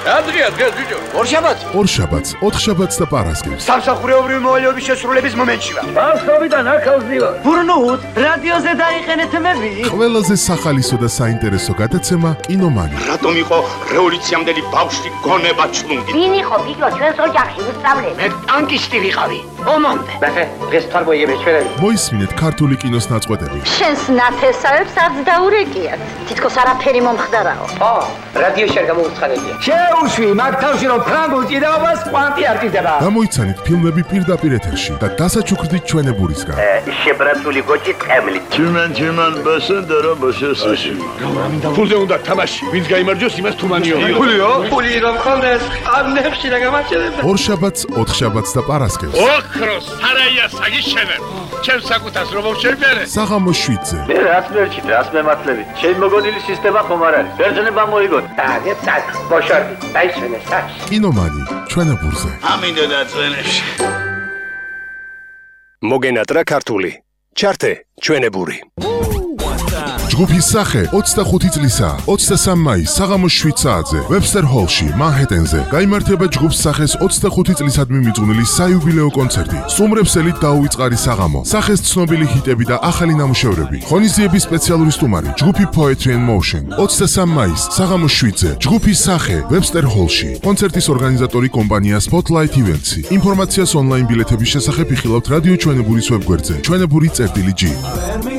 Adria, Giorgio. ორშაბათს 4 შაბათს და პარასკევს. სამსახურეობრივი მოვალეობის შესრულების მომენტში ვარ. Ბავშვობიდან აქავს დივარ. ბურნუთ, რადიოზე დაიყენეთ მები. ყველაზე სახალისო და საინტერესო გადაცემა კინომანი. რატომ იყო რევოლუციამდელი ბავშვი გონება ჩლუნგი? ვინ იყო ბიჭო ჩვენს ოჯახში უსწავლე? მე ტანკისტი ვიყავი. ომამდე. დღეს თარგოიები ჩვენები. მოისმინეთ ქართული კინოს ნაწყვეტები. შენს ნათესავებს არც დაურეკიათ. თითქოს არაფერი მომხდარაო. რადიოში არ გამოუცხადებია. შეუშვი მაგ თავში რომ ფრანგულ ჭიდაობას კვანტი არ ჭირდება. გამოიცანით ფილმები პირდაპირ ეთერში და დასაჩუქრდით ჩვენებურისგან. შებრაცული გოჭი ტყემლით. Чиман басендера басесაში. ფულზე უნდა თამაში. ვინც გაიმარჯვოს, იმას თუმანიო. ფული რომ ხონდეს ამნებში და გამაჩერებ. 2 შაბათს, 4 შაბათს და პარასკევს. ოქროს სარაია საგიშენებ. ჩემს საკუთას რომ მოვშევიარე. საღამოს 7-ზე. მე რაც მერჩით, რაც მემართლებით. ჩემი მოგონილი სისტემა ხომ არ არის. ბერძნება მოიგოთ. დაგე წაკ ბოშორდი დაიშვენე საჩ. კინომანი ჩვენებურზე. ამინდა დაწვენებში. მოგენატრა ქართული. ჩართე ჩვენებური. ჯგუფის სახე 25 წლისა 23 მაისს საღამოს 7 საათზე ვებსტერ ჰოლში მანჰეტენზე გაიმართება ჯგუფს სახეს 25 წლისადმი მიძღვნილი საიუბილეო კონცერტი. სტუმრებსელით დაუვიწყარი საღამო, სახეს ცნობილი ჰიტები და ახალი ნამუშევრები. ღონისძიების სპეციალური სტუმარი ჯგუფი Poetry and Motion 23 მაისს საღამოს 7-ზე ჯგუფის სახე ვებსტერ ჰოლში. კონცერტის ორგანიზატორი კომპანია Spotlight Events. ინფორმაციას ონლაინ ბილეთების შესახებ იხილავთ რადიო ჩვენებურის ვებგვერდზე. ჩვენებური.gi